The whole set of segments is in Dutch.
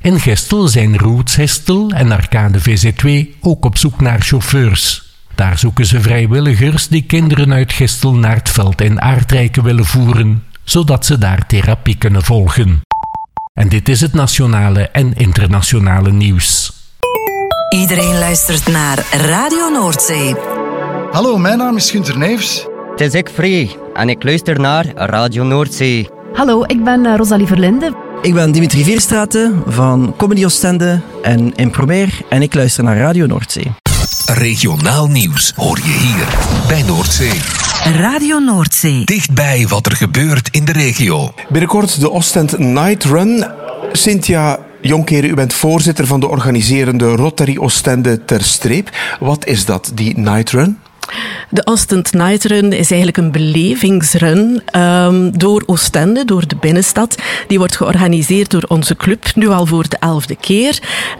In Gistel zijn Roots Gistel en Arcade VZ2 ook op zoek naar chauffeurs. Daar zoeken ze vrijwilligers die kinderen uit Gistel naar het veld in Aardrijken willen voeren, zodat ze daar therapie kunnen volgen. En dit is het nationale en internationale nieuws. Iedereen luistert naar Radio Noordzee. Hallo, mijn naam is Gunther Neefs. Het is ik Free en ik luister naar Radio Noordzee. Hallo, ik ben Rosalie Verlinde. Ik ben Dimitri Vierstraten van Comedy Oostende en Impromer en ik luister naar Radio Noordzee. Regionaal nieuws hoor je hier bij Noordzee. Radio Noordzee. Dichtbij wat er gebeurt in de regio. Binnenkort de Oostend Night Run. Cynthia Jonkheere, u bent voorzitter van de organiserende Rotary Oostende ter Streep. Wat is dat, die Night Run? De Oostend Night Run is eigenlijk een belevingsrun door Oostende, door de binnenstad. Die wordt georganiseerd door onze club, nu al voor de 11e keer.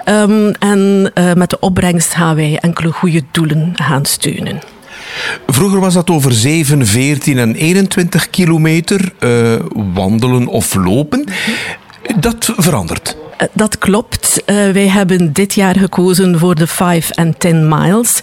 En met de opbrengst gaan wij enkele goede doelen gaan steunen. Vroeger was dat over 7, 14 en 21 kilometer wandelen of lopen. Dat verandert. Dat klopt. Wij hebben dit jaar gekozen voor de 5 en 10 miles.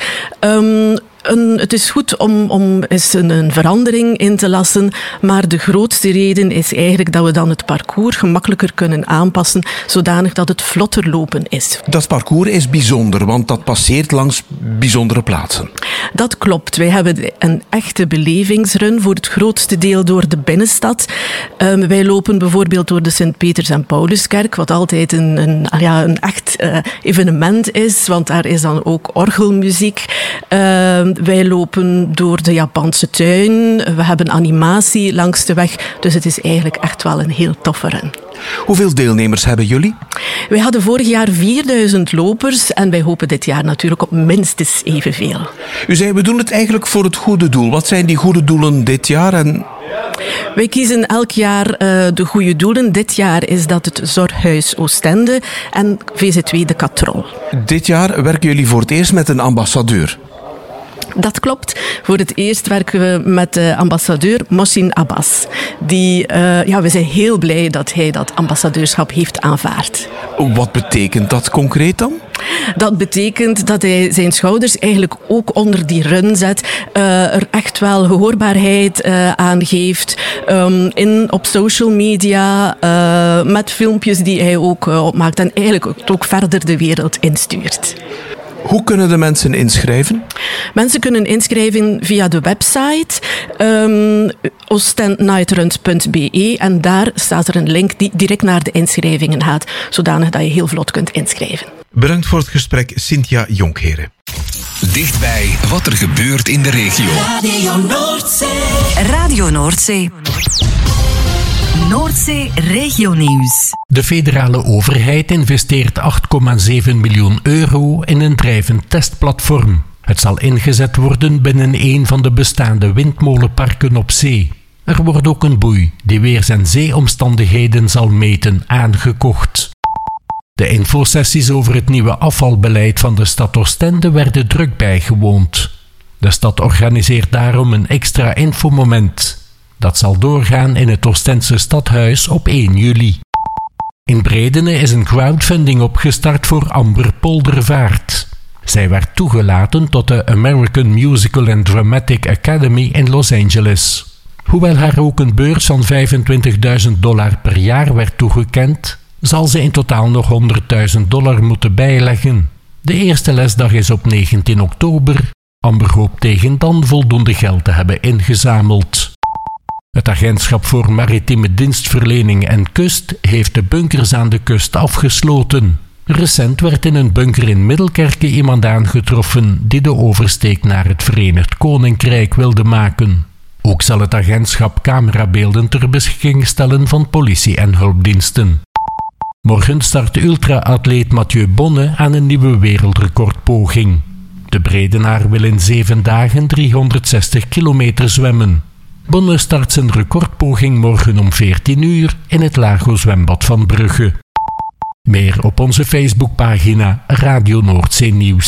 Het is goed om eens een verandering in te lassen, maar de grootste reden is eigenlijk dat we dan het parcours gemakkelijker kunnen aanpassen, zodanig dat het vlotter lopen is. Dat parcours is bijzonder, want dat passeert langs bijzondere plaatsen. Dat klopt. Wij hebben een echte belevingsrun voor het grootste deel door de binnenstad. Wij lopen bijvoorbeeld door de Sint-Peters- en Pauluskerk, wat altijd een echt evenement is, want daar is dan ook orgelmuziek. Wij lopen door de Japanse tuin. We hebben animatie langs de weg. Dus het is eigenlijk echt wel een heel toffe run. Hoeveel deelnemers hebben jullie? Wij hadden vorig jaar 4000 lopers en wij hopen dit jaar natuurlijk op minstens evenveel. U zei, we doen het eigenlijk voor het goede doel. Wat zijn die goede doelen dit jaar? Wij kiezen elk jaar de goede doelen. Dit jaar is dat het Zorghuis Oostende en VZ2 de Katrol. Dit jaar werken jullie voor het eerst met een ambassadeur. Dat klopt. Voor het eerst werken we met de ambassadeur Mohsin Abbas. We zijn heel blij dat hij dat ambassadeurschap heeft aanvaard. Wat betekent dat concreet dan? Dat betekent dat hij zijn schouders eigenlijk ook onder die run zet. Er echt wel gehoorbaarheid aan geeft. Op social media. Met filmpjes die hij ook opmaakt. En eigenlijk ook verder de wereld instuurt. Hoe kunnen de mensen inschrijven? Mensen kunnen inschrijven via de website oostendnightrun.be en daar staat er een link die direct naar de inschrijvingen gaat, zodanig dat je heel vlot kunt inschrijven. Bedankt voor het gesprek, Cynthia Jonkheere. Dichtbij wat er gebeurt in de regio. Radio Noordzee. Radio Noordzee. Noordzee Regionieuws. De federale overheid investeert 8,7 miljoen euro in een drijvend testplatform. Het zal ingezet worden binnen een van de bestaande windmolenparken op zee. Er wordt ook een boei die weers- en zeeomstandigheden zal meten aangekocht. De infosessies over het nieuwe afvalbeleid van de stad Oostende werden druk bijgewoond. De stad organiseert daarom een extra infomoment. Dat zal doorgaan in het Oostendse stadhuis op 1 juli. In Bredene is een crowdfunding opgestart voor Amber Poldervaart. Zij werd toegelaten tot de American Musical and Dramatic Academy in Los Angeles. Hoewel haar ook een beurs van $25.000 per jaar werd toegekend, zal ze in totaal nog $100.000 moeten bijleggen. De eerste lesdag is op 19 oktober. Amber hoopt tegen dan voldoende geld te hebben ingezameld. Het Agentschap voor Maritieme Dienstverlening en Kust heeft de bunkers aan de kust afgesloten. Recent werd in een bunker in Middelkerke iemand aangetroffen die de oversteek naar het Verenigd Koninkrijk wilde maken. Ook zal het agentschap camerabeelden ter beschikking stellen van politie en hulpdiensten. Morgen start ultra-atleet Mathieu Bonne aan een nieuwe wereldrecordpoging. De Bredenaar wil in 7 dagen 360 kilometer zwemmen. Bonne start zijn recordpoging morgen om 14 uur in het Lago zwembad van Brugge. Meer op onze Facebookpagina Radio Noordzee Nieuws.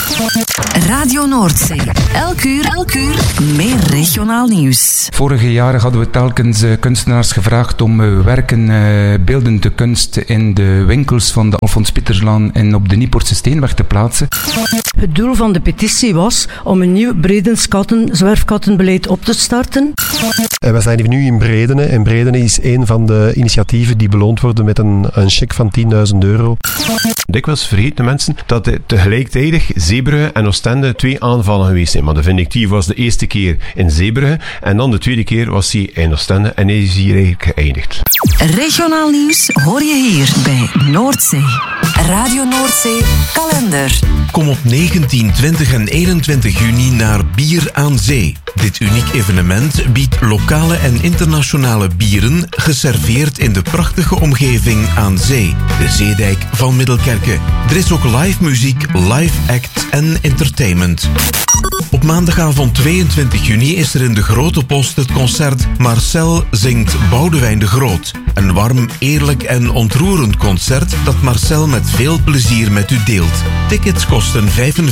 Radio Noordzee. Elk uur meer regionaal nieuws. Vorige jaren hadden we telkens kunstenaars gevraagd om werken, beeldende kunst in de winkels van de Alfons Pieterslaan en op de Niepoortse Steenweg te plaatsen. Het doel van de petitie was om een nieuw zwerfkattenbeleid op te starten. We zijn hier nu in Bredene en Bredene is een van de initiatieven die beloond worden met een cheque van €10.000. Dikwijls vergeten mensen dat tegelijkertijd Zeebrugge en Oostende 2 aanvallen geweest zijn. Maar de vindictief was de eerste keer in Zeebrugge en dan de tweede keer was hij in Oostende en hij is hier eigenlijk geëindigd. Regionaal nieuws hoor je hier bij Noordzee. Radio Noordzee kalender. Kom op 19, 20 en 21 juni naar Bier aan Zee. Dit uniek evenement biedt lokale en internationale bieren geserveerd in de prachtige omgeving aan zee, de Zeedijk van Middelkerke. Er is ook live muziek, live act en entertainment. Op maandagavond 22 juni is er in de Grote Post het concert Marcel zingt Boudewijn de Groot. Een warm, eerlijk en ontroerend concert dat Marcel met veel plezier met u deelt. Tickets kosten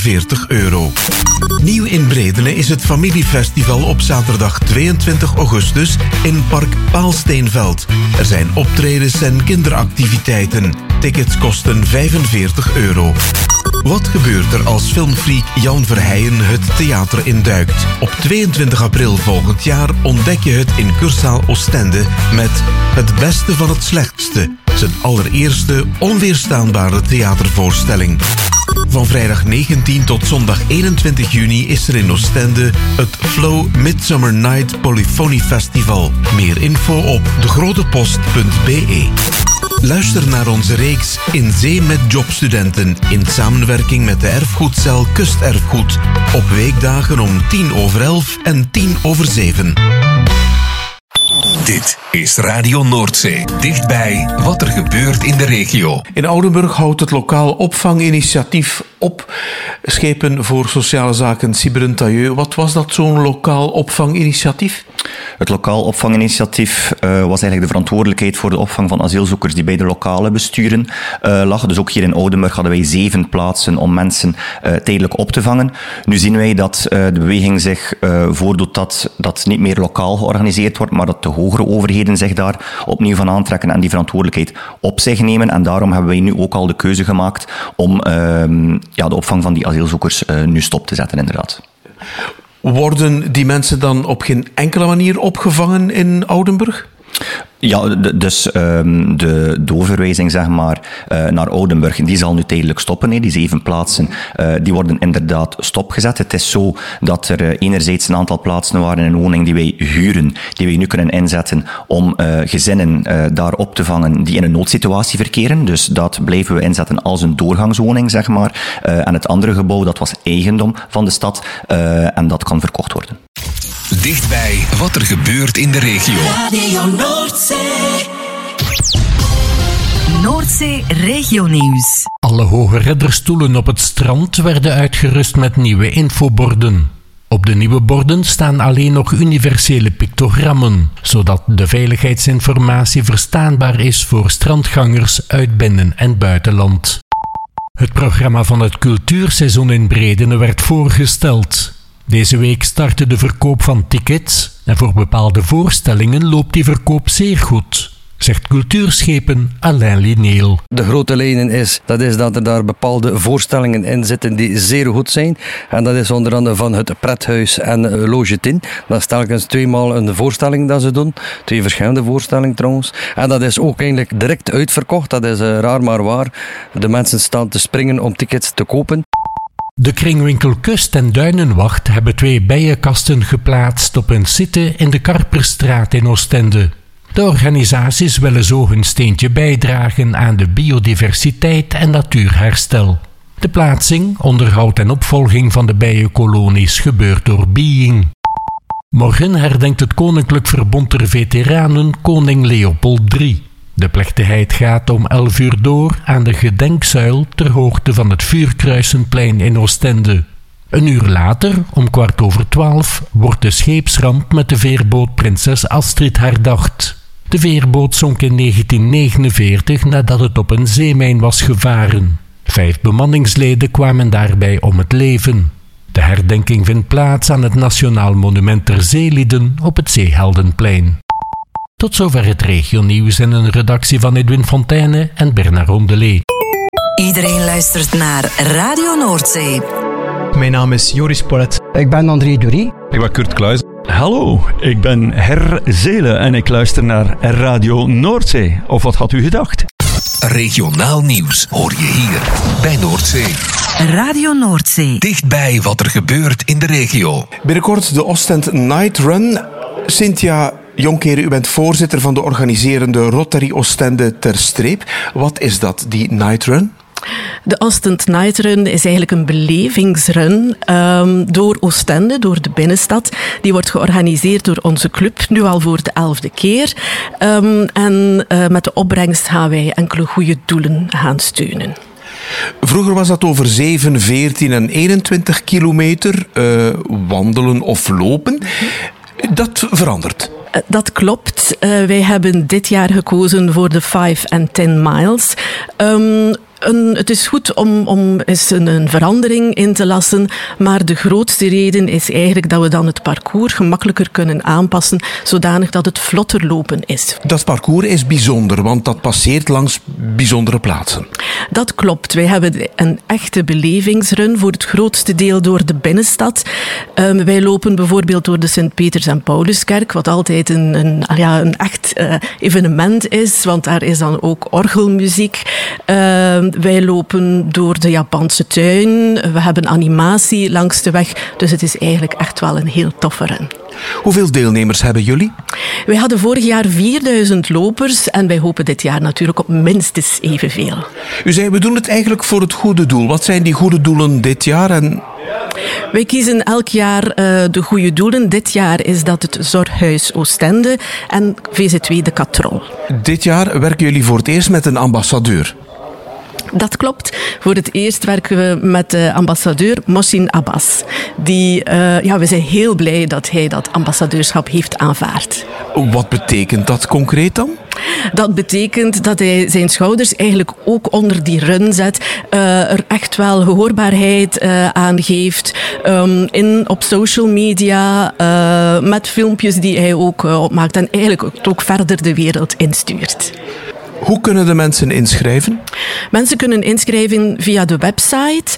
€45. Nieuw in Bredene is het familiefestival op zaterdag 22 augustus in Park Paalsteenveld. Er zijn optredens en kinderactiviteiten. Tickets kosten €45. Wat gebeurt er als filmfreak Jan Verheijen het theater induikt? Op 22 april volgend jaar ontdek je het in Cursaal Oostende met Het Beste van het Slechtste. Zijn allereerste onweerstaanbare theatervoorstelling. Van vrijdag 19 tot zondag 21 juni is er in Oostende het Flow Midsummer Night Polyphony Festival. Meer info op degrotepost.be. Luister naar onze reeks In Zee met Jobstudenten in samenwerking met de erfgoedcel Kusterfgoed. Op weekdagen om 11:10 en 7:10. Dit is Radio Noordzee. Dichtbij wat er gebeurt in de regio. In Oudenburg houdt het lokaal opvanginitiatief op. Schepen voor sociale zaken Sybren Tailleux. Wat was dat, zo'n lokaal opvanginitiatief? Het lokaal opvanginitiatief was eigenlijk de verantwoordelijkheid voor de opvang van asielzoekers die bij de lokale besturen lag. Dus ook hier in Oudenburg hadden wij 7 plaatsen om mensen tijdelijk op te vangen. Nu zien wij dat de beweging zich voordoet dat niet meer lokaal georganiseerd wordt, maar dat de hogere overheden zich daar opnieuw van aantrekken en die verantwoordelijkheid op zich nemen. En daarom hebben wij nu ook al de keuze gemaakt om de opvang van die asielzoekers nu stop te zetten, inderdaad. Worden die mensen dan op geen enkele manier opgevangen in Oudenburg? Ja, dus de doorverwijzing zeg maar, naar Oudenburg, die zal nu tijdelijk stoppen. Die 7 plaatsen die worden inderdaad stopgezet. Het is zo dat er enerzijds een aantal plaatsen waren in een woning die wij huren, die wij nu kunnen inzetten om gezinnen daar op te vangen die in een noodsituatie verkeren. Dus dat blijven we inzetten als een doorgangswoning, zeg maar. En het andere gebouw, dat was eigendom van de stad en dat kan verkocht worden. Dichtbij wat er gebeurt in de regio. Radio Noordzee. Noordzee regionieuws. Alle hoge redderstoelen op het strand werden uitgerust met nieuwe infoborden. Op de nieuwe borden staan alleen nog universele pictogrammen, zodat de veiligheidsinformatie verstaanbaar is voor strandgangers uit binnen- en buitenland. Het programma van het cultuurseizoen in Bredene werd voorgesteld. Deze week startte de verkoop van tickets en voor bepaalde voorstellingen loopt die verkoop zeer goed, zegt cultuurschepen Alain Lineel. De grote lijnen is dat er daar bepaalde voorstellingen in zitten die zeer goed zijn. En dat is onder andere van het Prethuis en Loge 10. Dat is telkens 2 maal een voorstelling dat ze doen. 2 verschillende voorstellingen trouwens. En dat is ook eigenlijk direct uitverkocht. Dat is raar maar waar. De mensen staan te springen om tickets te kopen. De kringwinkel Kust en Duinenwacht hebben 2 bijenkasten geplaatst op een site in de Karperstraat in Oostende. De organisaties willen zo hun steentje bijdragen aan de biodiversiteit en natuurherstel. De plaatsing, onderhoud en opvolging van de bijenkolonies gebeurt door Being. Morgen herdenkt het Koninklijk Verbond der Veteranen koning Leopold III. De plechtigheid gaat om 11 uur door aan de gedenkzuil ter hoogte van het Vuurkruisenplein in Oostende. Een uur later, om 12:15, wordt de scheepsramp met de veerboot Prinses Astrid herdacht. De veerboot zonk in 1949 nadat het op een zeemijn was gevaren. 5 bemanningsleden kwamen daarbij om het leven. De herdenking vindt plaats aan het Nationaal Monument ter Zeelieden op het Zeeheldenplein. Tot zover het regionieuws in een redactie van Edwin Fontaine en Bernard Rondelet. Iedereen luistert naar Radio Noordzee. Mijn naam is Joris Polet. Ik ben André Dury. Ik ben Kurt Kluis. Hallo, ik ben Her Zelen en ik luister naar Radio Noordzee. Of wat had u gedacht? Regionaal nieuws hoor je hier bij Noordzee. Radio Noordzee. Dichtbij wat er gebeurt in de regio. Binnenkort de Ostend Night Run. Cynthia Jonkeren, u bent voorzitter van de organiserende Rotary Oostende ter Streep. Wat is dat, die Night Run? De Ostend Night Run is eigenlijk een belevingsrun door Oostende, door de binnenstad. Die wordt georganiseerd door onze club, nu al voor de 11e keer. En met de opbrengst gaan wij enkele goede doelen gaan steunen. Vroeger was dat over 7, 14 en 21 kilometer wandelen of lopen. Dat verandert. Dat klopt. Wij hebben dit jaar gekozen voor de 5 en 10 miles. Het is goed om eens een verandering in te lassen, maar de grootste reden is eigenlijk dat we dan het parcours gemakkelijker kunnen aanpassen, zodanig dat het vlotter lopen is. Dat parcours is bijzonder, want dat passeert langs bijzondere plaatsen. Dat klopt. Wij hebben een echte belevingsrun voor het grootste deel door de binnenstad. Wij lopen bijvoorbeeld door de Sint-Peters- en Pauluskerk, wat altijd een echt evenement is, want daar is dan ook orgelmuziek. Wij lopen door de Japanse tuin. We hebben animatie langs de weg. Dus het is eigenlijk echt wel een heel toffe run. Hoeveel deelnemers hebben jullie? Wij hadden vorig jaar 4000 lopers en wij hopen dit jaar natuurlijk op minstens evenveel. U zei, we doen het eigenlijk voor het goede doel. Wat zijn die goede doelen dit jaar? Wij kiezen elk jaar de goede doelen. Dit jaar is dat het Zorghuis Oostende en VZ2 de Katrol. Dit jaar werken jullie voor het eerst met een ambassadeur. Dat klopt. Voor het eerst werken we met de ambassadeur Mohsin Abbas. We zijn heel blij dat hij dat ambassadeurschap heeft aanvaard. Wat betekent dat concreet dan? Dat betekent dat hij zijn schouders eigenlijk ook onder die run zet. Er echt wel gehoorbaarheid aan geeft. Op social media, met filmpjes die hij ook opmaakt. En eigenlijk ook verder de wereld instuurt. Hoe kunnen de mensen inschrijven? Mensen kunnen inschrijven via de website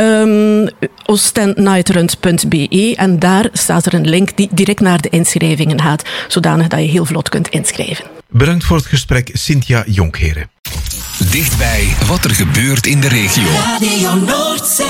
oostendnightrun.be en daar staat er een link die direct naar de inschrijvingen gaat, zodanig dat je heel vlot kunt inschrijven. Bedankt voor het gesprek, Cynthia Jonkeren. Dichtbij wat er gebeurt in de regio. Radio Noordzee.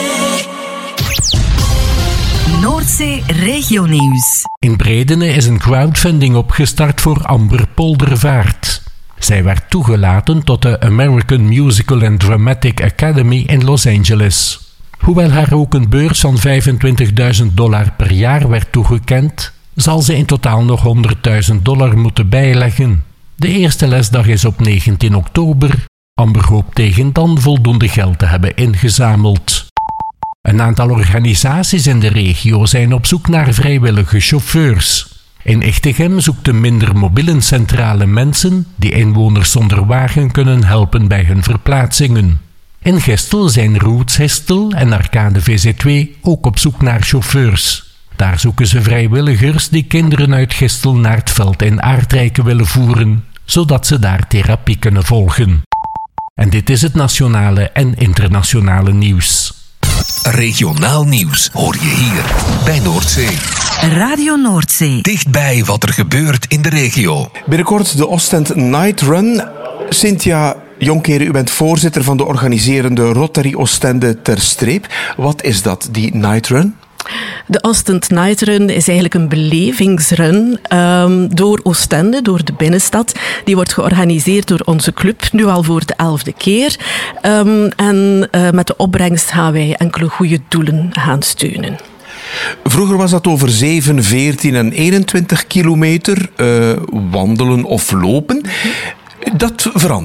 Noordzee regionieuws. In Bredene is een crowdfunding opgestart voor Amber Poldervaart. Zij werd toegelaten tot de American Musical and Dramatic Academy in Los Angeles. Hoewel haar ook een beurs van $25.000 per jaar werd toegekend, zal ze in totaal nog $100.000 moeten bijleggen. De eerste lesdag is op 19 oktober. Amber hoopt tegen dan voldoende geld te hebben ingezameld. Een aantal organisaties in de regio zijn op zoek naar vrijwillige chauffeurs. In Echtegem zoekt de minder mobiele centrale mensen die inwoners zonder wagen kunnen helpen bij hun verplaatsingen. In Gestel zijn Roots Gestel en Arcade VZ2 ook op zoek naar chauffeurs. Daar zoeken ze vrijwilligers die kinderen uit Gestel naar het veld in Aardrijken willen voeren, zodat ze daar therapie kunnen volgen. En dit is het nationale en internationale nieuws. Regionaal nieuws hoor je hier bij Noordzee. Radio Noordzee. Dichtbij wat er gebeurt in de regio. Binnenkort de Ostend Night Run. Cynthia Jonkeren, u bent voorzitter van de organiserende Rotary Oostende ter Streep. Wat is dat, die Night Run? De Ostend Night Run is eigenlijk een belevingsrun door Oostende, door de binnenstad. Die wordt georganiseerd door onze club, nu al voor de 11e keer. Met de opbrengst gaan wij enkele goede doelen gaan steunen. Vroeger was dat over 7, 14 en 21 kilometer wandelen of lopen. Dat verandert.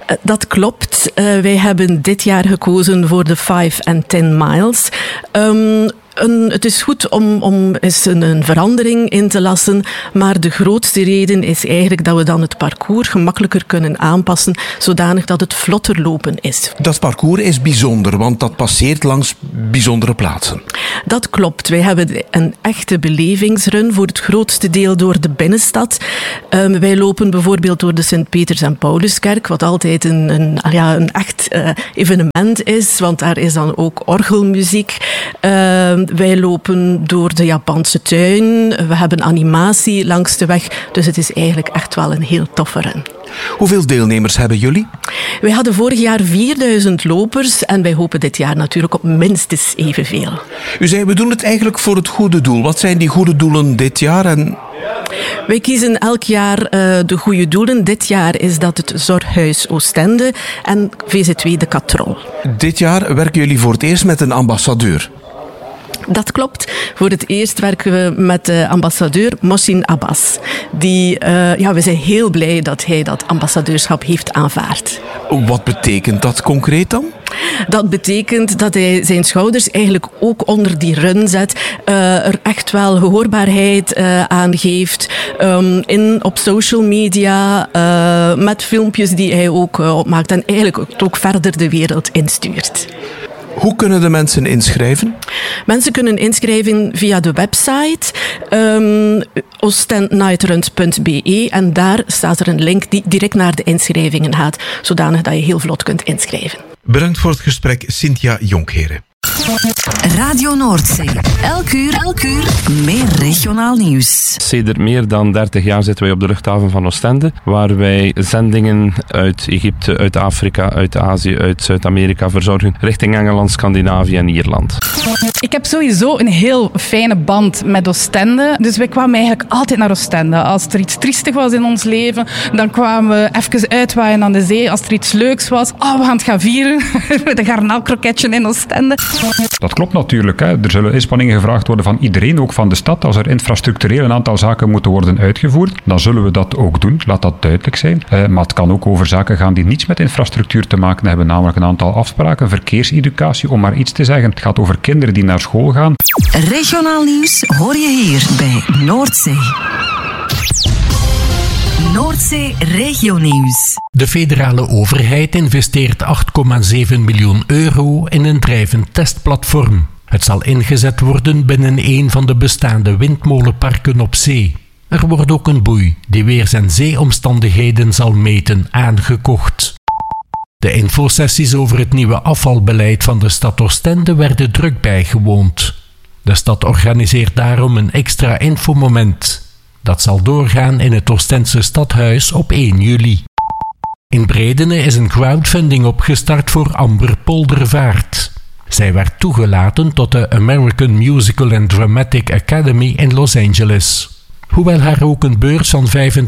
Dat klopt. Wij hebben dit jaar gekozen voor de 5 en 10 miles. Het is goed om eens een verandering in te lassen, maar de grootste reden is eigenlijk dat we dan het parcours gemakkelijker kunnen aanpassen, zodanig dat het vlotter lopen is. Dat parcours is bijzonder, want dat passeert langs bijzondere plaatsen. Dat klopt. Wij hebben een echte belevingsrun voor het grootste deel door de binnenstad. Wij lopen bijvoorbeeld door de Sint-Peters- en Pauluskerk, wat altijd een echt evenement is, want daar is dan ook orgelmuziek. Wij lopen door de Japanse tuin. We hebben animatie langs de weg. Dus het is eigenlijk echt wel een heel toffe run. Hoeveel deelnemers hebben jullie? Wij hadden vorig jaar 4000 lopers en wij hopen dit jaar natuurlijk op minstens evenveel. U zei, we doen het eigenlijk voor het goede doel. Wat zijn die goede doelen dit jaar? Wij kiezen elk jaar de goede doelen. Dit jaar is dat het Zorghuis Oostende en VZ2 de Katrol. Dit jaar werken jullie voor het eerst met een ambassadeur. Dat klopt. Voor het eerst werken we met ambassadeur Mohsin Abbas. We zijn heel blij dat hij dat ambassadeurschap heeft aanvaard. Wat betekent dat concreet dan? Dat betekent dat hij zijn schouders eigenlijk ook onder die run zet. Er echt wel gehoorbaarheid aan geeft. Op social media, met filmpjes die hij ook opmaakt. En eigenlijk ook verder de wereld instuurt. Hoe kunnen de mensen inschrijven? Mensen kunnen inschrijven via de website oostendnightruns.be en daar staat er een link die direct naar de inschrijvingen gaat, zodanig dat je heel vlot kunt inschrijven. Bedankt voor het gesprek, Cynthia Jonkheren. Radio Noordzee. Elk uur meer regionaal nieuws. Sedert meer dan 30 jaar zitten wij op de luchthaven van Oostende, waar wij zendingen uit Egypte, uit Afrika, uit Azië, uit Zuid-Amerika verzorgen, richting Engeland, Scandinavië en Ierland. Ik heb sowieso een heel fijne band met Oostende, dus wij kwamen eigenlijk altijd naar Oostende. Als er iets triestig was in ons leven, dan kwamen we even uitwaaien aan de zee. Als er iets leuks was, we gaan het gaan vieren met een garnaalkroketje in Oostende. Dat klopt natuurlijk. Hè. Er zullen inspanningen gevraagd worden van iedereen, ook van de stad. Als er infrastructureel een aantal zaken moeten worden uitgevoerd, dan zullen we dat ook doen. Laat dat duidelijk zijn. Maar het kan ook over zaken gaan die niets met infrastructuur te maken hebben, namelijk een aantal afspraken, verkeerseducatie, om maar iets te zeggen. Het gaat over kinderen die naar school gaan. Regionaal nieuws hoor je hier bij Noordzee. Noordzee Regionieuws. De federale overheid investeert 8,7 miljoen euro in een drijvend testplatform. Het zal ingezet worden binnen een van de bestaande windmolenparken op zee. Er wordt ook een boei die weers- en zeeomstandigheden zal meten aangekocht. De infosessies over het nieuwe afvalbeleid van de stad Oostende werden druk bijgewoond. De stad organiseert daarom een extra infomoment. Dat zal doorgaan in het Oostendse stadhuis op 1 juli. In Bredene is een crowdfunding opgestart voor Amber Poldervaart. Zij werd toegelaten tot de American Musical and Dramatic Academy in Los Angeles. Hoewel haar ook een beurs van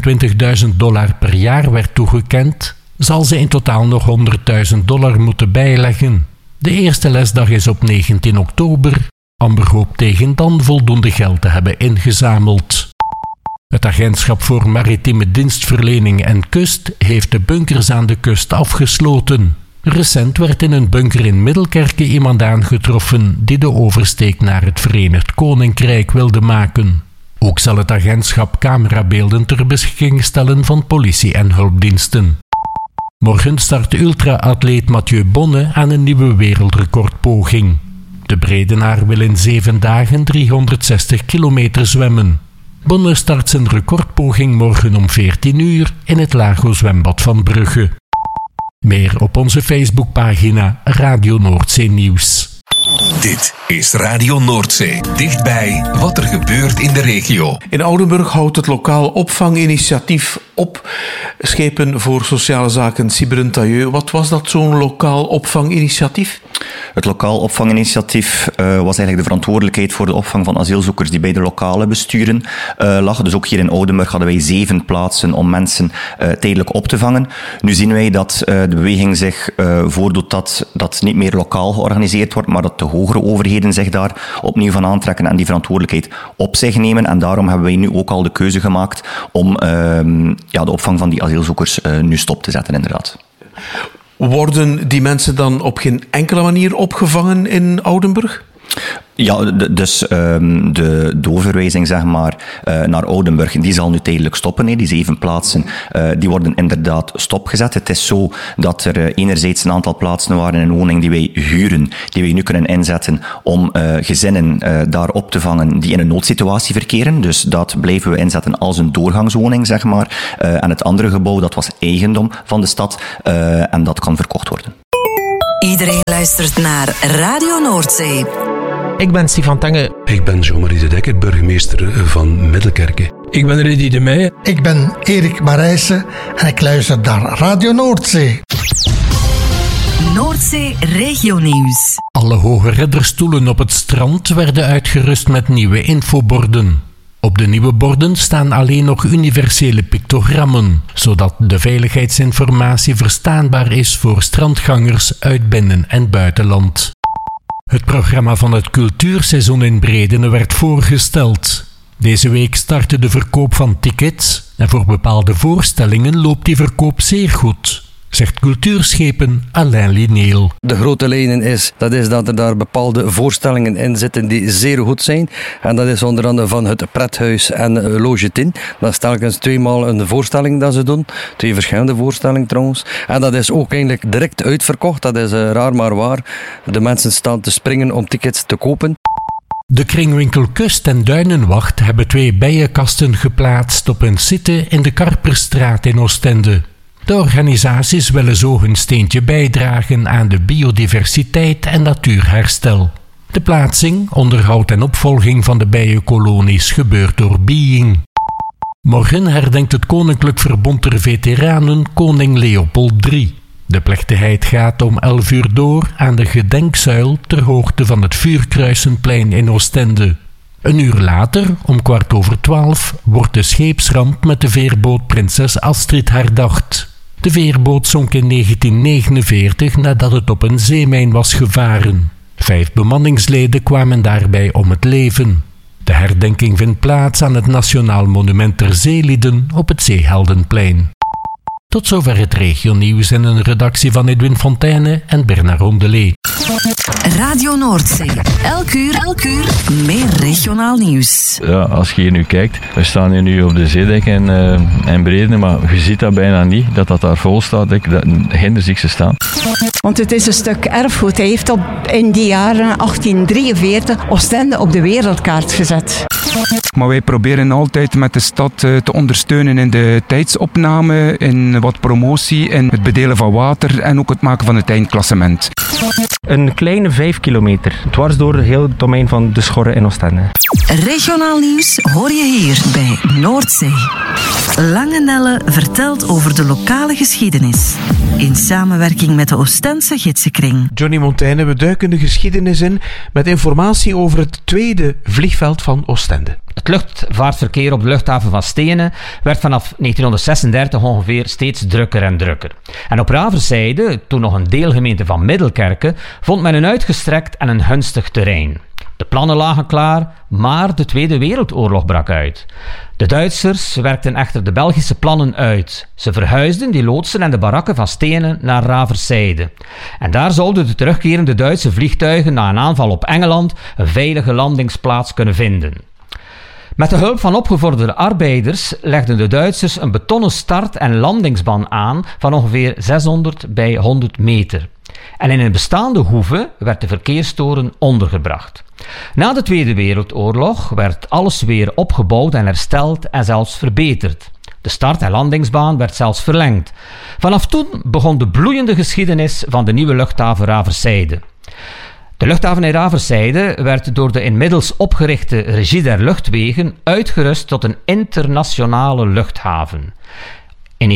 $25.000 per jaar werd toegekend, zal ze in totaal nog $100.000 moeten bijleggen. De eerste lesdag is op 19 oktober. Amber hoopt tegen dan voldoende geld te hebben ingezameld. Het Agentschap voor Maritieme Dienstverlening en Kust heeft de bunkers aan de kust afgesloten. Recent werd in een bunker in Middelkerke iemand aangetroffen die de oversteek naar het Verenigd Koninkrijk wilde maken. Ook zal het agentschap camerabeelden ter beschikking stellen van politie en hulpdiensten. Morgen start ultra-atleet Mathieu Bonne aan een nieuwe wereldrecordpoging. De Bredenaar wil in 7 dagen 360 kilometer zwemmen. Bonne start zijn recordpoging morgen om 14 uur in het Lago zwembad van Brugge. Meer op onze Facebookpagina Radio Noordzee Nieuws. Dit is Radio Noordzee. Dichtbij wat er gebeurt in de regio. In Oudenburg houdt het lokaal opvanginitiatief op. Schepen voor sociale zaken Cyber-Tailleux. Wat was dat, zo'n lokaal opvanginitiatief? Het lokaal opvanginitiatief was eigenlijk de verantwoordelijkheid voor de opvang van asielzoekers die bij de lokale besturen lag. Dus ook hier in Oudenburg hadden wij 7 plaatsen om mensen tijdelijk op te vangen. Nu zien wij dat de beweging zich voordoet dat niet meer lokaal georganiseerd wordt, maar dat de hogere overheden zich daar opnieuw van aantrekken en die verantwoordelijkheid op zich nemen. En daarom hebben wij nu ook al de keuze gemaakt om de opvang van die asielzoekers nu stop te zetten, inderdaad. Worden die mensen dan op geen enkele manier opgevangen in Oudenburg? Ja, dus de doorverwijzing zeg maar, naar Oudenburg, die zal nu tijdelijk stoppen. Die 7 plaatsen die worden inderdaad stopgezet. Het is zo dat er enerzijds een aantal plaatsen waren in een woning die wij huren, die wij nu kunnen inzetten om gezinnen daar op te vangen die in een noodsituatie verkeren. Dus dat blijven we inzetten als een doorgangswoning, zeg maar. En het andere gebouw, dat was eigendom van de stad en dat kan verkocht worden. Iedereen luistert naar Radio Noordzee. Ik ben Stefan Tange. Ik ben Jean-Marie de Dekker, burgemeester van Middelkerke. Ik ben Rudy de Meijer. Ik ben Erik Marijssen en ik luister naar Radio Noordzee. Noordzee Regionieuws. Alle hoge redderstoelen op het strand werden uitgerust met nieuwe infoborden. Op de nieuwe borden staan alleen nog universele pictogrammen, zodat de veiligheidsinformatie verstaanbaar is voor strandgangers uit binnen- en buitenland. Het programma van het cultuurseizoen in Bredene werd voorgesteld. Deze week startte de verkoop van tickets en voor bepaalde voorstellingen loopt die verkoop zeer goed, zegt cultuurschepen Alain Lineel. De grote lijnen is dat er daar bepaalde voorstellingen in zitten die zeer goed zijn. En dat is onder andere van het Prethuis en Loge 10. Dat is telkens 2 maal een voorstelling dat ze doen. 2 verschillende voorstellingen trouwens. En dat is ook eigenlijk direct uitverkocht. Dat is raar maar waar. De mensen staan te springen om tickets te kopen. De kringwinkel Kust en Duinenwacht hebben 2 bijenkasten geplaatst op een site in de Karperstraat in Oostende. De organisaties willen zo hun steentje bijdragen aan de biodiversiteit en natuurherstel. De plaatsing, onderhoud en opvolging van de bijenkolonies gebeurt door Being. Morgen herdenkt het Koninklijk Verbond der Veteranen koning Leopold III. De plechtigheid gaat om 11 uur door aan de gedenkzuil ter hoogte van het Vuurkruisenplein in Oostende. Een uur later, om 12:15, wordt de scheepsramp met de veerboot Prinses Astrid herdacht. De veerboot zonk in 1949 nadat het op een zeemijn was gevaren. 5 bemanningsleden kwamen daarbij om het leven. De herdenking vindt plaats aan het Nationaal Monument ter Zeelieden op het Zeeheldenplein. Tot zover het regionieuws in een redactie van Edwin Fontaine en Bernard Rondelet. Radio Noordzee. Elk uur meer regionaal nieuws. Ja, als je hier nu kijkt, we staan hier nu op de zeedijk en Bredene, maar je ziet dat bijna niet, dat daar vol staat. Ginder zie ik ze staan. Want het is een stuk erfgoed. Hij heeft in die jaren 1843 Oostende op de wereldkaart gezet. Maar wij proberen altijd met de stad te ondersteunen in de tijdsopname, in wat promotie, in het bedelen van water en ook het maken van het eindklassement. Een kleine 5 kilometer, dwars door heel het domein van de Schorre in Oostende. Regionaal nieuws hoor je hier bij Noordzee. Lange Nelle vertelt over de lokale geschiedenis. In samenwerking met de Oostense Gidsenkring. Johnny Montaigne, we duiken de geschiedenis in met informatie over het tweede vliegveld van Oostende. Het luchtvaartverkeer op de luchthaven van Stenen werd vanaf 1936 ongeveer steeds drukker en drukker. En op Raverzijde, toen nog een deelgemeente van Middelkerke, vond men een uitgestrekt en een gunstig terrein. De plannen lagen klaar, maar de Tweede Wereldoorlog brak uit. De Duitsers werkten echter de Belgische plannen uit. Ze verhuisden die loodsen en de barakken van Stenen naar Raverzijde. En daar zouden de terugkerende Duitse vliegtuigen na een aanval op Engeland een veilige landingsplaats kunnen vinden. Met de hulp van opgevorderde arbeiders legden de Duitsers een betonnen start- en landingsbaan aan van ongeveer 600 bij 100 meter. En in een bestaande hoeve werd de verkeerstoren ondergebracht. Na de Tweede Wereldoorlog werd alles weer opgebouwd en hersteld en zelfs verbeterd. De start- en landingsbaan werd zelfs verlengd. Vanaf toen begon de bloeiende geschiedenis van de nieuwe luchthaven Raverzijde. De luchthaven in Raverzijde werd door de inmiddels opgerichte Regie der Luchtwegen uitgerust tot een internationale luchthaven. In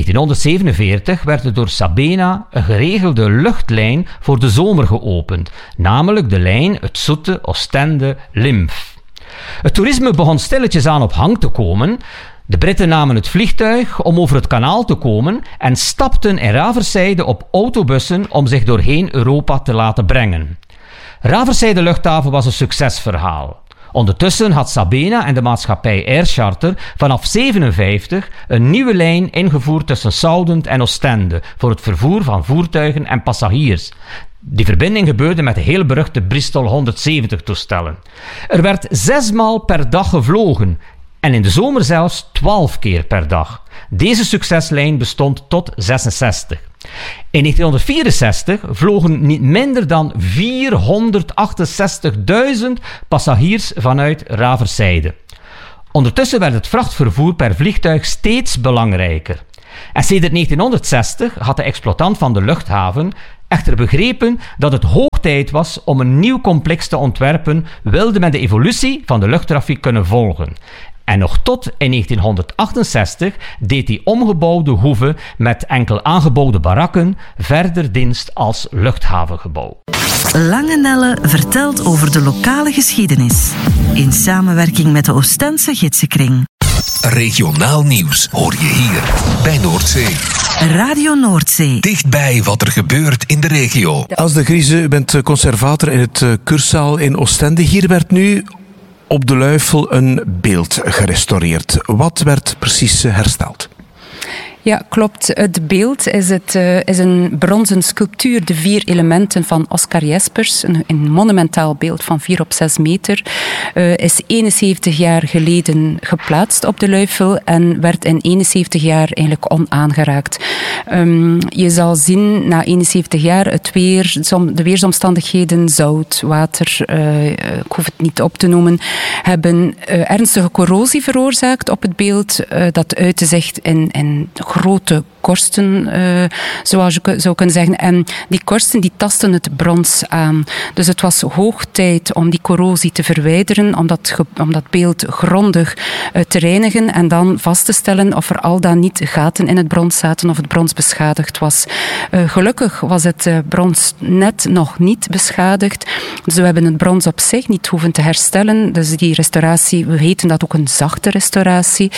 1947 werd er door Sabena een geregelde luchtlijn voor de zomer geopend, namelijk de lijn het Zoete, Oostende, Limf. Het toerisme begon stilletjes aan op hang te komen. De Britten namen het vliegtuig om over het kanaal te komen en stapten in Raverzijde op autobussen om zich doorheen Europa te laten brengen. Raverzijde luchthaven was een succesverhaal. Ondertussen had Sabena en de maatschappij Air Charter vanaf 1957 een nieuwe lijn ingevoerd tussen Soudend en Oostende voor het vervoer van voertuigen en passagiers. Die verbinding gebeurde met de heel beruchte Bristol 170 toestellen. Er werd 6 maal per dag gevlogen en in de zomer zelfs 12 keer per dag. Deze succeslijn bestond tot 1966. In 1964 vlogen niet minder dan 468.000 passagiers vanuit Raverside. Ondertussen werd het vrachtvervoer per vliegtuig steeds belangrijker. En sedert 1960 had de exploitant van de luchthaven echter begrepen dat het hoog tijd was om een nieuw complex te ontwerpen, wilde men de evolutie van de luchttrafiek kunnen volgen. En nog tot in 1968 deed die omgebouwde hoeve met enkel aangebouwde barakken verder dienst als luchthavengebouw. Lange Nelle vertelt over de lokale geschiedenis. In samenwerking met de Oostense Gidsenkring. Regionaal nieuws hoor je hier bij Noordzee. Radio Noordzee. Dichtbij wat er gebeurt in de regio. Als de Grieze, u bent conservator in het Kursaal in Oostende. Hier werd nu op de Luifel een beeld gerestaureerd. Wat werd precies hersteld? Ja, klopt. Het beeld is een bronzen sculptuur, de 4 elementen van Oscar Jespers. Een monumentaal beeld van 4 op 6 meter. Is 71 jaar geleden geplaatst op de Luifel en werd in 71 jaar eigenlijk onaangeraakt. Je zal zien, na 71 jaar, de weersomstandigheden, zout, water, ik hoef het niet op te noemen, hebben ernstige corrosie veroorzaakt op het beeld. Dat uitte zich in grote korsten, zoals je zou kunnen zeggen. En die korsten die tasten het brons aan. Dus het was hoog tijd om die corrosie te verwijderen, om dat beeld grondig te reinigen en dan vast te stellen of er al dan niet gaten in het brons zaten of het brons beschadigd was. Gelukkig was het brons net nog niet beschadigd. Dus we hebben het brons op zich niet hoeven te herstellen. Dus die restauratie, we heten dat ook een zachte restauratie,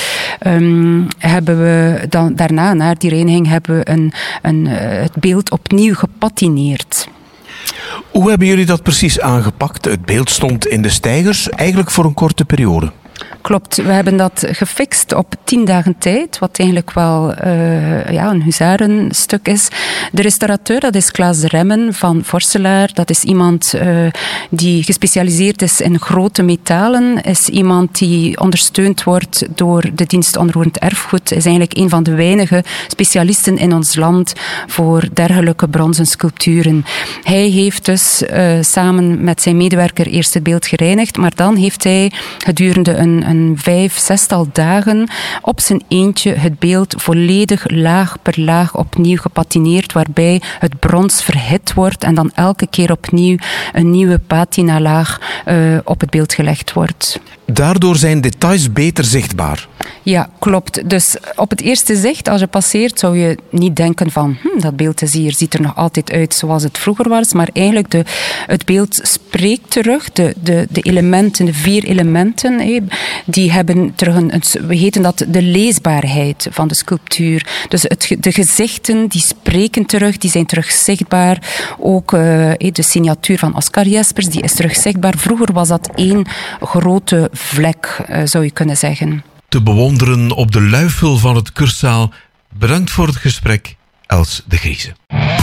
hebben we dan daarna, na die reiniging, hebben we het beeld opnieuw gepatineerd. Hoe hebben jullie dat precies aangepakt? Het beeld stond in de steigers, eigenlijk voor een korte periode. Klopt, we hebben dat gefixt op 10 dagen tijd, wat eigenlijk wel een huzarenstuk is. De restaurateur, dat is Klaas de Remmen van Vorselaar. Dat is iemand die gespecialiseerd is in grote metalen. Is iemand die ondersteund wordt door de dienst onroerend erfgoed. Is eigenlijk een van de weinige specialisten in ons land voor dergelijke bronzen sculpturen. Hij heeft dus samen met zijn medewerker eerst het beeld gereinigd, maar dan heeft hij gedurende een 5-6 dagen op zijn eentje het beeld volledig laag per laag opnieuw gepatineerd, waarbij het brons verhit wordt en dan elke keer opnieuw een nieuwe patinalaag op het beeld gelegd wordt. Daardoor zijn details beter zichtbaar. Ja, klopt. Dus op het eerste zicht, als je passeert, zou je niet denken van dat beeld is hier, ziet er nog altijd uit zoals het vroeger was, maar eigenlijk het beeld spreekt terug. De elementen, de 4 elementen, die hebben terug we heten dat de leesbaarheid van de sculptuur. Dus de gezichten, die spreken terug, die zijn terug zichtbaar. Ook de signatuur van Oscar Jespers, die is terug zichtbaar. Vroeger was dat 1 grote vlek, zou je kunnen zeggen. Te bewonderen op de Luifel van het Kursaal. Bedankt voor het gesprek, Els de Grieze.